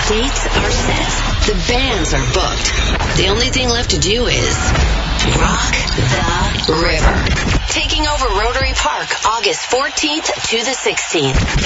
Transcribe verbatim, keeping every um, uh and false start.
dates are set. The bands are booked. The only thing left to do is rock the river. Taking over Rotary Park, August fourteenth to the sixteenth.